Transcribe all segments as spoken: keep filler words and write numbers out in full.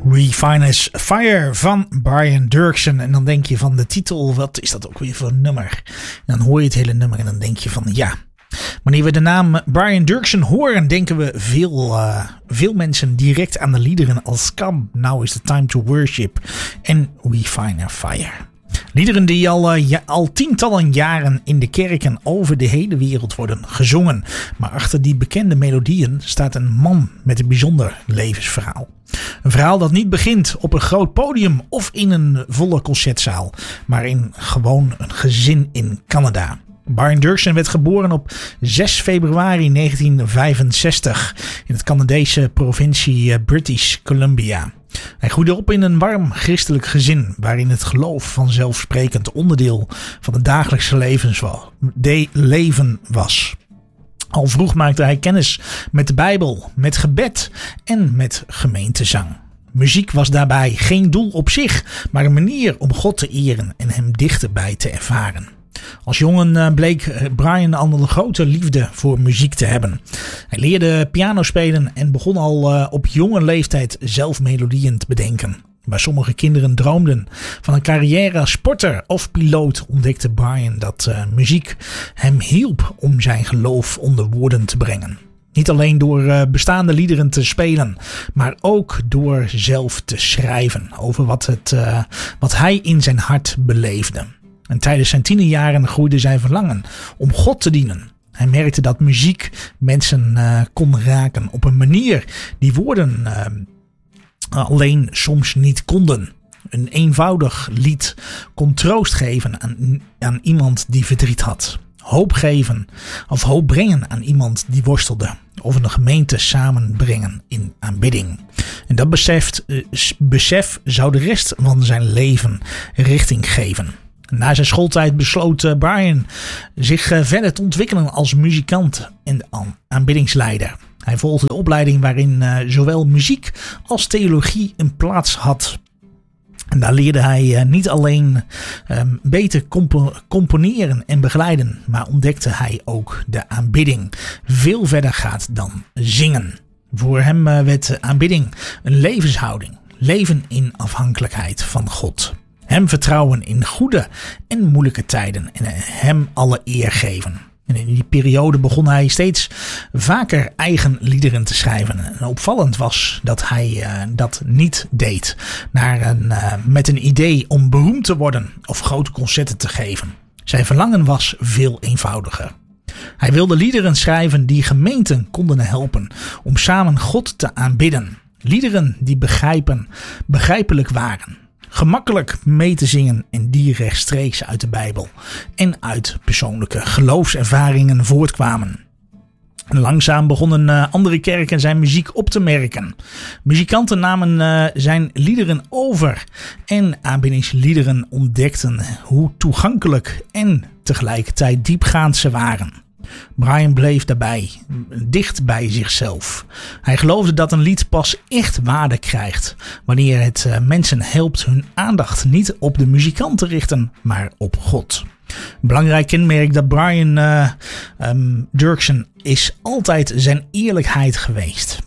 Refiner's Fire van Brian Doerksen. En dan denk je van de titel, wat is dat ook weer voor een nummer? En dan hoor je het hele nummer en dan denk je van ja. Wanneer we de naam Brian Doerksen horen, denken we veel, uh, veel mensen direct aan de liederen als Come, Now is the Time to Worship en Refiner Fire. Liederen die al, uh, ja, al tientallen jaren in de kerken over de hele wereld worden gezongen. Maar achter die bekende melodieën staat een man met een bijzonder levensverhaal. Een verhaal dat niet begint op een groot podium of in een volle concertzaal, maar in gewoon een gezin in Canada. Brian Doerksen werd geboren op zes februari negentien vijfenzestig in het Canadese provincie British Columbia. Hij groeide op in een warm christelijk gezin waarin het geloof vanzelfsprekend onderdeel van het dagelijkse leven was. Al vroeg maakte hij kennis met de Bijbel, met gebed en met gemeentezang. Muziek was daarbij geen doel op zich, maar een manier om God te eren en hem dichterbij te ervaren. Als jongen bleek Brian al een grote liefde voor muziek te hebben. Hij leerde piano spelen en begon al op jonge leeftijd zelf melodieën te bedenken. Waar sommige kinderen droomden van een carrière als sporter of piloot, ontdekte Brian dat uh, muziek hem hielp om zijn geloof onder woorden te brengen. Niet alleen door uh, bestaande liederen te spelen, maar ook door zelf te schrijven over wat, het, uh, wat hij in zijn hart beleefde. En tijdens zijn tienerjaren groeide zijn verlangen om God te dienen. Hij merkte dat muziek mensen uh, kon raken op een manier die woorden uh, alleen soms niet konden. Een eenvoudig lied kon troost geven aan, aan iemand die verdriet had. Hoop geven of hoop brengen aan iemand die worstelde. Of een gemeente samenbrengen in aanbidding. En dat besef, uh, besef zou de rest van zijn leven richting geven. Na zijn schooltijd besloot Brian zich verder te ontwikkelen als muzikant en aanbiddingsleider. Hij volgde de opleiding waarin zowel muziek als theologie een plaats had. En daar leerde hij niet alleen beter componeren en begeleiden, maar ontdekte hij ook de aanbidding veel verder gaat dan zingen. Voor hem werd aanbidding een levenshouding, leven in afhankelijkheid van God. Hem vertrouwen in goede en moeilijke tijden en hem alle eer geven. En in die periode begon hij steeds vaker eigen liederen te schrijven. En opvallend was dat hij uh, dat niet deed naar een, uh, met een idee om beroemd te worden of grote concerten te geven. Zijn verlangen was veel eenvoudiger. Hij wilde liederen schrijven die gemeenten konden helpen om samen God te aanbidden. Liederen die begrijpen, begrijpelijk waren. Gemakkelijk mee te zingen en die rechtstreeks uit de Bijbel en uit persoonlijke geloofservaringen voortkwamen. Langzaam begonnen uh, andere kerken zijn muziek op te merken. Muzikanten namen uh, zijn liederen over en aanbiddingsliederen ontdekten hoe toegankelijk en tegelijkertijd diepgaand ze waren. Brian bleef daarbij dicht bij zichzelf. Hij geloofde dat een lied pas echt waarde krijgt wanneer het uh, mensen helpt hun aandacht niet op de muzikant te richten, maar op God. Een belangrijk kenmerk dat Brian uh, um, Doerksen is altijd zijn eerlijkheid geweest.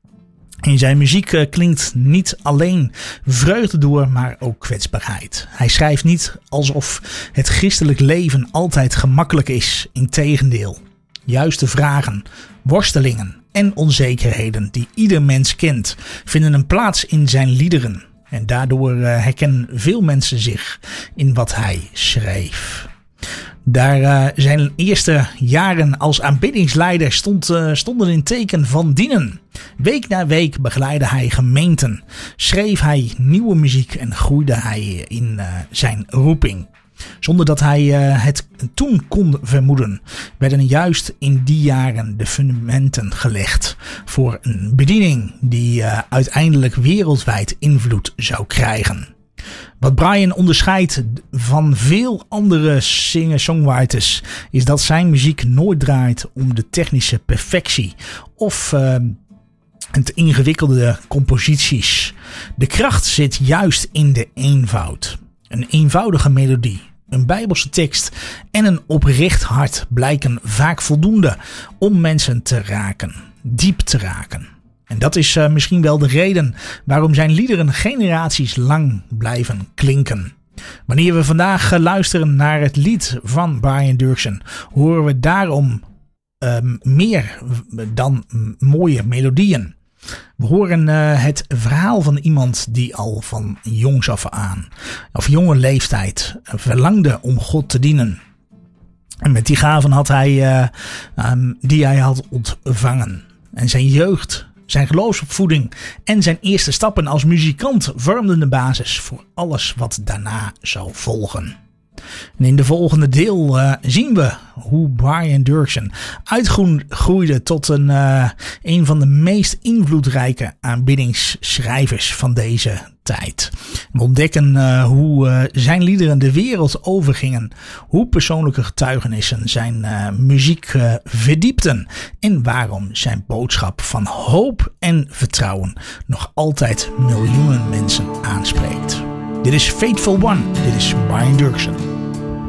In zijn muziek uh, klinkt niet alleen vreugde door, maar ook kwetsbaarheid. Hij schrijft niet alsof het christelijk leven altijd gemakkelijk is. Integendeel, juist de vragen, worstelingen en onzekerheden die ieder mens kent, vinden een plaats in zijn liederen. En daardoor uh, herkennen veel mensen zich in wat hij schreef. Daar uh, zijn eerste jaren als aanbiddingsleider stond, uh, stonden in teken van dienen. Week na week begeleidde hij gemeenten, schreef hij nieuwe muziek en groeide hij in uh, zijn roeping. Zonder dat hij uh, het toen kon vermoeden, werden juist in die jaren de fundamenten gelegd voor een bediening die uh, uiteindelijk wereldwijd invloed zou krijgen. Wat Brian onderscheidt van veel andere singer-songwriters is dat zijn muziek nooit draait om de technische perfectie of uh, het ingewikkelde composities. De kracht zit juist in de eenvoud. Een eenvoudige melodie, een bijbelse tekst en een oprecht hart blijken vaak voldoende om mensen te raken, diep te raken. En dat is uh, misschien wel de reden waarom zijn liederen generaties lang blijven klinken. Wanneer we vandaag uh, luisteren naar het lied van Brian Doerksen, horen we daarom uh, meer dan mooie melodieën. We horen uh, het verhaal van iemand die al van jongs af aan, of jonge leeftijd, verlangde om God te dienen. En met die gaven had hij, uh, um, die hij had ontvangen. En zijn jeugd, zijn geloofsopvoeding en zijn eerste stappen als muzikant vormden de basis voor alles wat daarna zou volgen. En in de volgende deel uh, zien we hoe Brian Doerksen uitgroeide tot een, uh, een van de meest invloedrijke aanbiddingsschrijvers van deze tijd. We ontdekken uh, hoe uh, zijn liederen de wereld overgingen, hoe persoonlijke getuigenissen zijn uh, muziek uh, verdiepten en waarom zijn boodschap van hoop en vertrouwen nog altijd miljoenen mensen aanspreekt. Dit is Faithful One, dit is Brian Doerksen.